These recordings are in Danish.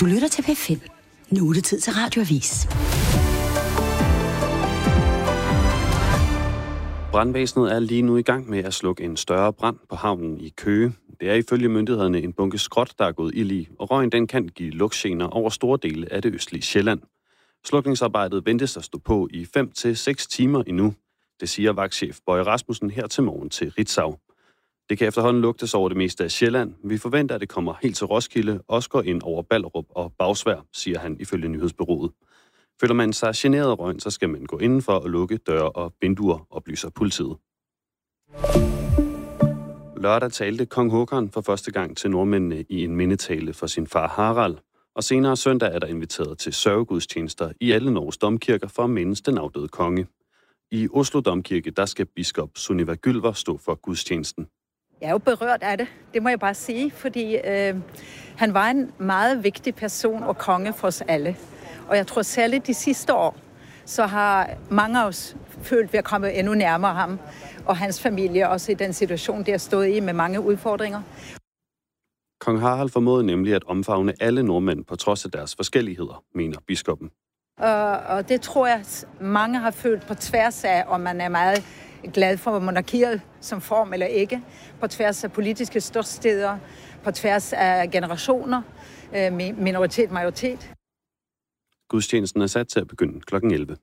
Du lytter til P5. Nu er det tid til Radioavis. Brandvæsenet er lige nu i gang med at slukke en større brand på havnen i Køge. Det er ifølge myndighederne en bunke skrot, der er gået ild i, og røgen den kan give lugtgener over store dele af det østlige Sjælland. Slukningsarbejdet ventes at stå på i 5 til 6 timer endnu. Det siger vagtchef Bøje Rasmussen her til morgen til Ritzau. Det kan efterhånden lugtes over det meste af Sjælland. Vi forventer, at det kommer helt til Roskilde, også går ind over Ballerup og Bagsværd, siger han ifølge nyhedsbureauet. Føler man sig generet af røgen, så skal man gå indenfor og lukke døre og vinduer, oplyser politiet. Lørdag talte kong Håkon for første gang til nordmændene i en mindetale for sin far Harald. Og senere søndag er der inviteret til sørgegudstjenester i alle Norges domkirker for at mindes den afdøde konge. I Oslo Domkirke, der skal biskop Sunniva Gylver stå for gudstjenesten. Jeg er jo berørt af det, det må jeg bare sige, fordi han var en meget vigtig person og konge for os alle. Og jeg tror særligt de sidste år, så har mange af os følt, at vi er kommet endnu nærmere ham og hans familie, også i den situation, der stod i med mange udfordringer. Kong Harald formåede nemlig at omfavne alle nordmænd på trods af deres forskelligheder, mener biskoppen. Og det tror jeg, mange har følt på tværs af, om man er meget glad for monarkiet som form eller ikke, på tværs af politiske ståsteder, på tværs af generationer, minoritet-majoritet. Gudstjenesten er sat til at begynde kl. 11.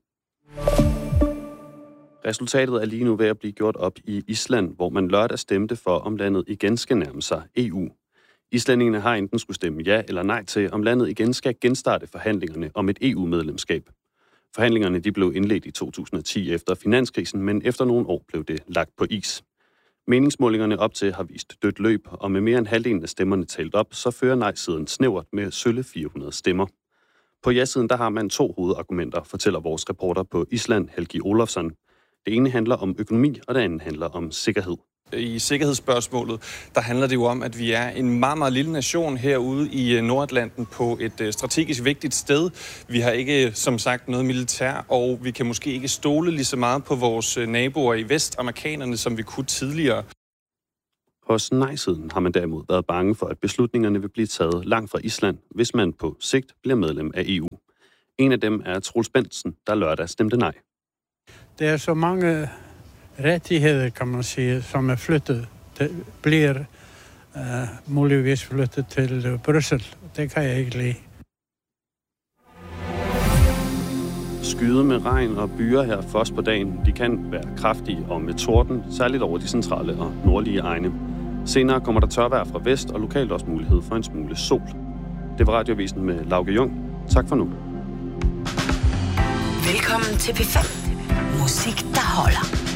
Resultatet er lige nu ved at blive gjort op i Island, hvor man lørdag stemte for, om landet igen skal nærme sig EU. Islændingene har enten skulle stemme ja eller nej til, om landet igen skal genstarte forhandlingerne om et EU-medlemskab. Forhandlingerne de blev indledt i 2010 efter finanskrisen, men efter nogle år blev det lagt på is. Meningsmålingerne op til har vist dødt løb, og med mere end halvdelen af stemmerne talt op, så fører nej-siden snævert med sølle 400 stemmer. På ja-siden der har man 2 hovedargumenter, fortæller vores reporter på Island, Helgi Olofsson. Det ene handler om økonomi, og det andet handler om sikkerhed. I sikkerhedsspørgsmålet, der handler det jo om, at vi er en meget, meget lille nation herude i Nordatlanten på et strategisk vigtigt sted. Vi har ikke, som sagt, noget militær, og vi kan måske ikke stole lige så meget på vores naboer i vest, amerikanerne, som vi kunne tidligere. Hos nej-siden har man derimod været bange for, at beslutningerne vil blive taget langt fra Island, hvis man på sigt bliver medlem af EU. En af dem er Troels Bendtsen, der lørdag stemte nej. Det er så mange rettigheder, kan man sige, som er flyttet. Det bliver muligvis flyttet til Bruxelles. Det kan jeg ikke lide. Skyde med regn og byer her først på dagen, de kan være kraftige og med torden, særligt over de centrale og nordlige egne. Senere kommer der tørvejr fra vest og lokalt også mulighed for en smule sol. Det var Radioavisen med Lauke Jung. Tak for nu. Velkommen til P5. Musik, der holder.